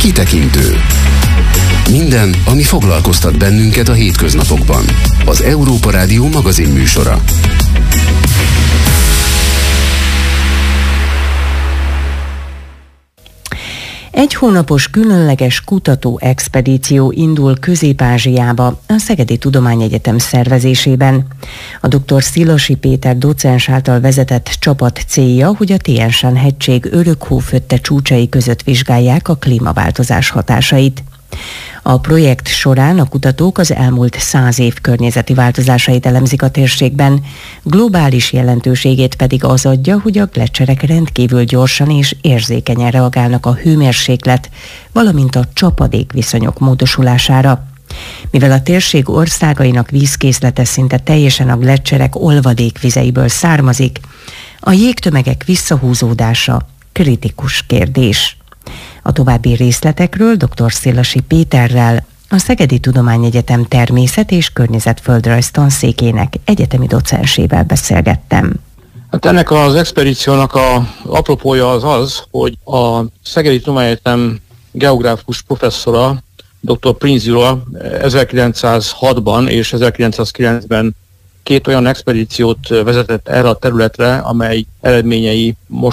Kitekintő. Minden, ami foglalkoztat bennünket a hétköznapokban. Az Európa Rádió magazin műsora. Egy hónapos különleges kutató-expedíció indul Közép-Ázsiába a Szegedi Tudományegyetem szervezésében. A dr. Szilasi Péter docens által vezetett csapat célja, hogy a Tian-Shan-hegység örökhófötte csúcsai között vizsgálják a klímaváltozás hatásait. A projekt során a kutatók az elmúlt 100 év környezeti változásait elemzik a térségben, globális jelentőségét pedig az adja, hogy a gleccserek rendkívül gyorsan és érzékenyen reagálnak a hőmérséklet, valamint a csapadékviszonyok módosulására. Mivel a térség országainak vízkészlete szinte teljesen a gleccserek olvadékvizeiből származik, a jégtömegek visszahúzódása kritikus kérdés. A további részletekről dr. Szilasi Péterrel, a Szegedi Tudományegyetem természet- és környezetföldrajz tanszékének egyetemi docensével beszélgettem. Hát ennek az expedíciónak a apropója az, hogy a Szegedi Tudományegyetem geográfikus professzora, dr. Prinz Gyula 1906-ban és 1909-ben két olyan expedíciót vezetett erre a területre, amely eredményei most